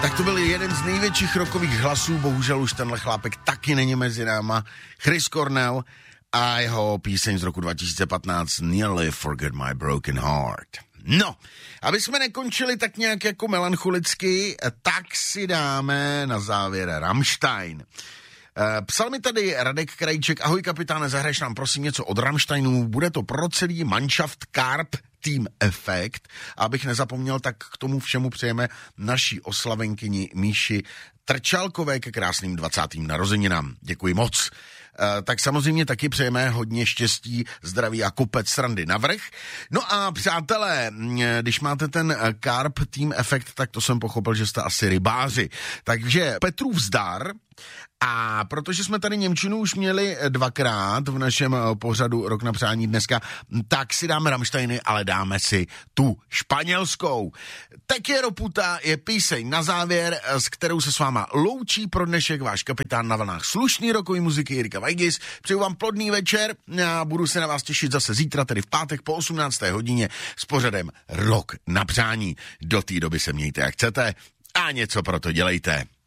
Tak to byl jeden z největších rockových hlasů, bohužel už tenhle chlápek taky není mezi náma, Chris Cornell a jeho píseň z roku 2015 Nearly Forget My Broken Heart. No, aby jsme nekončili tak nějak jako melancholicky, tak si dáme na závěr Rammstein. Psal mi tady Radek Krajček, ahoj kapitáne, zahraješ nám prosím něco od Rammsteinu, bude to pro celý Mannschaft Karp Team Effect. Abych nezapomněl, tak k tomu všemu přejeme naší oslavenkyni Míši Trčálkové ke krásným 20. narozeninám. Děkuji moc. Tak samozřejmě taky přejeme hodně štěstí, zdraví a kopec srandy navrch. No a přátelé, když máte ten Karp Team Effect, tak to jsem pochopil, že jste asi rybáři. Takže Petrův zdar. A protože jsme tady němčinu už měli dvakrát v našem pořadu Rok na přání dneska, tak si dáme Rammsteiny, ale dáme si tu španělskou. Te quiero puta je píseň na závěr, s kterou se s váma loučí pro dnešek váš kapitán na vlnách slušný rokový muziky Jirka Vajgis. Přeju vám plodný večer a budu se na vás těšit zase zítra, tedy v pátek po 18. hodině s pořadem Rok na přání. Do té doby se mějte jak chcete a něco pro to dělejte.